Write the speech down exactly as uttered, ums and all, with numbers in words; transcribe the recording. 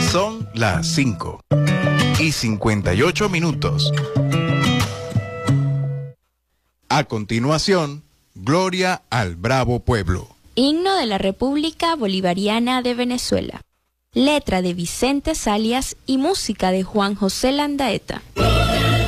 Son las cinco y cincuenta y ocho minutos. A continuación, Gloria al Bravo Pueblo. Himno de la República Bolivariana de Venezuela. Letra de Vicente Salias y música de Juan José Landaeta.